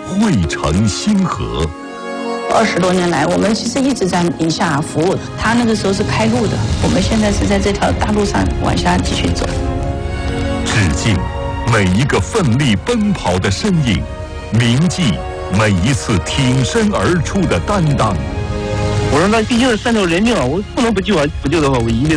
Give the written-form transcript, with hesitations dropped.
汇成星河。 20多年来，我们其实一直在宁夏服务。他那个时候是开路的，我们现在是在这条大路上往下继续走。 致敬每一个奋力奔跑的身影，铭记每一次挺身而出的担当。 我说那毕竟是3条人命啊，我不能不救啊！不救的话，我一定。